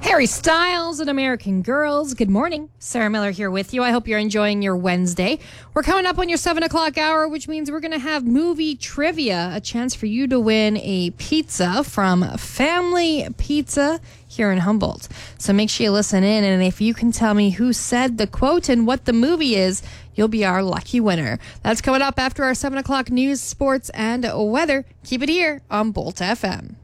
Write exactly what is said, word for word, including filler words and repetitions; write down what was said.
Harry Styles and American Girls. Good morning. Sarah Miller here with you. I hope you're enjoying your Wednesday. We're coming up on your seven o'clock hour, which means we're going to have movie trivia, a chance for you to win a pizza from Family Pizza here in Humboldt. So make sure you listen in, and if you can tell me who said the quote and what the movie is, you'll be our lucky winner. That's coming up after our seven o'clock news, sports, and weather. Keep it here on Bolt F M.